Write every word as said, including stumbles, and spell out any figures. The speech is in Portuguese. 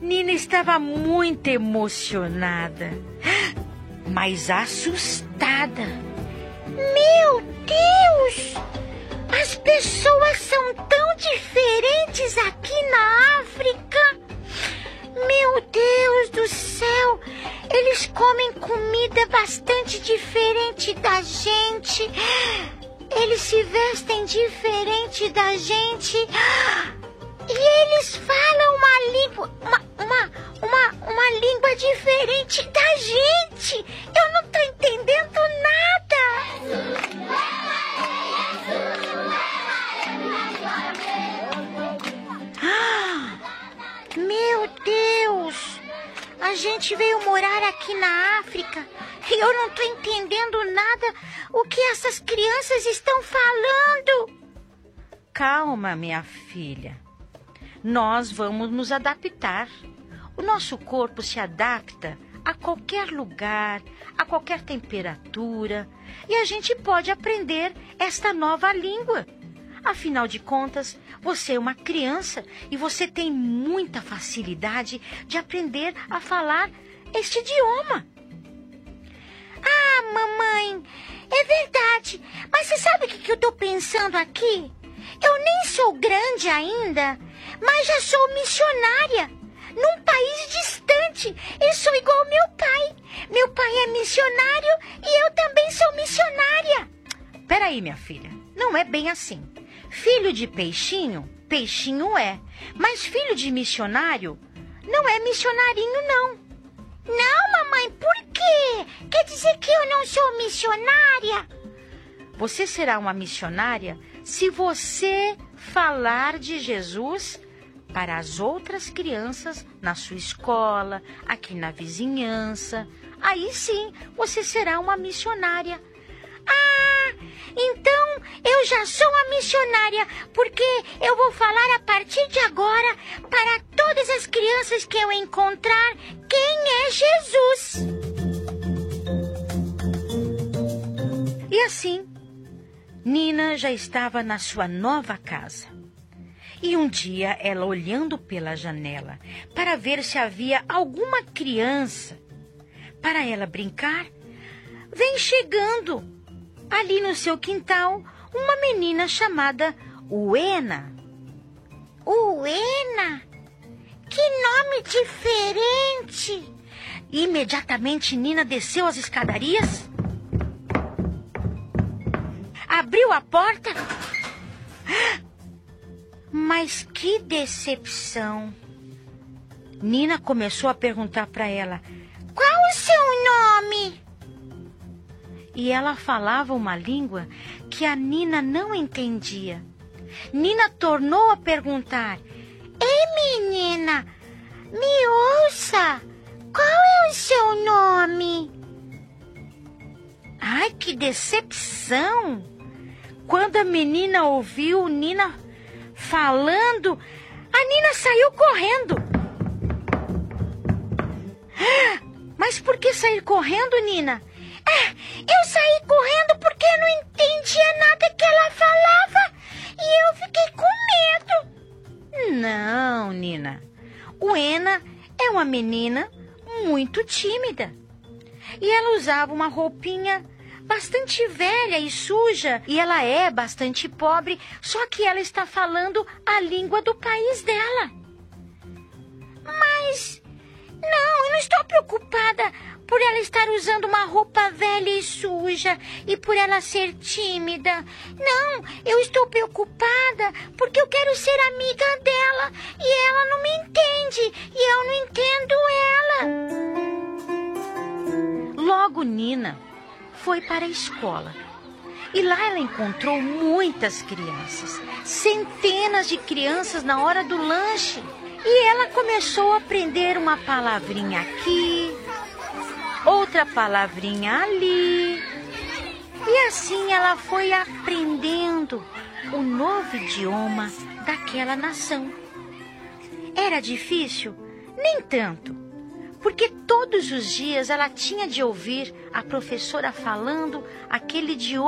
Nina estava muito emocionada, mas assustada. Meu Deus! As pessoas são tão diferentes aqui na África. Meu Deus do céu! Eles comem comida bastante diferente da gente. Eles se vestem diferente da gente. E eles falam uma língua, uma, uma, uma, uma língua diferente da gente. Eu não tô entendendo nada. Ah, meu Deus! A gente veio morar aqui na África e eu não tô entendendo nada o que essas crianças estão falando. Calma, minha filha. Nós vamos nos adaptar. O nosso corpo se adapta a qualquer lugar, a qualquer temperatura, e a gente pode aprender esta nova língua. Afinal de contas, você é uma criança e você tem muita facilidade de aprender a falar este idioma. Ah, mamãe, é verdade. Mas você sabe o que, que eu estou pensando aqui? Eu nem sou grande ainda, mas já sou missionária num país distante. Eu sou igual ao meu pai. Meu pai é missionário e eu também sou missionária. Peraí, minha filha, não é bem assim. Filho de peixinho, peixinho é. Mas filho de missionário não é missionarinho, não. Não, mamãe, por quê? Quer dizer que eu não sou missionária? Você será uma missionária se você falar de Jesus para as outras crianças na sua escola, aqui na vizinhança. Aí sim, você será uma missionária. Ah, então eu já sou uma missionária, porque eu vou falar a partir de agora para todas as crianças que eu encontrar quem é Jesus. E assim, Nina já estava na sua nova casa. E um dia, ela olhando pela janela para ver se havia alguma criança para ela brincar, vem chegando ali no seu quintal uma menina chamada Uena. Uena? Que nome diferente! Imediatamente Nina desceu as escadarias, abriu a porta. Mas que decepção! Nina começou a perguntar para ela: qual o seu nome? E ela falava uma língua que a Nina não entendia. Nina tornou a perguntar: ei, menina, me ouça, qual é o seu nome? Ai, que decepção! Quando a menina ouviu Nina falando, a Nina saiu correndo. Mas por que sair correndo, Nina? Ah, eu saí correndo porque eu não entendia nada que ela falava e eu fiquei com medo. Não, Nina. Uena é uma menina muito tímida. E ela usava uma roupinha bastante velha e suja. E ela é bastante pobre, só que ela está falando a língua do país dela. Mas, não, eu não estou preocupada por ela estar usando uma roupa velha e suja e por ela ser tímida. Não, eu estou preocupada porque eu quero ser amiga dela e ela não me entende e eu não entendo ela. Logo Nina foi para a escola e lá ela encontrou muitas crianças, centenas de crianças na hora do lanche. E ela começou a aprender uma palavrinha aqui, outra palavrinha ali. E assim ela foi aprendendo o novo idioma daquela nação. Era difícil? Nem tanto, porque todos os dias ela tinha de ouvir a professora falando aquele idioma